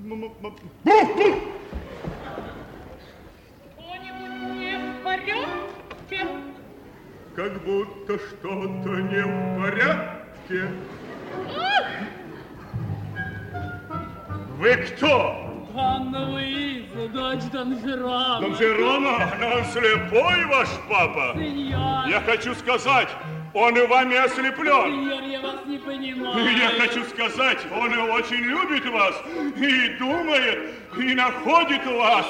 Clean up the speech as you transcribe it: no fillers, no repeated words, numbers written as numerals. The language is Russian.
Что-нибудь не в порядке? Как будто что-то не в порядке. Вы кто? Анна Луиза, дочь Дон Жерома. Дон Жерома? Он слепой, ваш папа? Сеньор. Я хочу сказать, он и вами ослеплен. Сеньор, я вас не понимаю. Я хочу сказать, он и очень любит вас, и думает, и находит вас.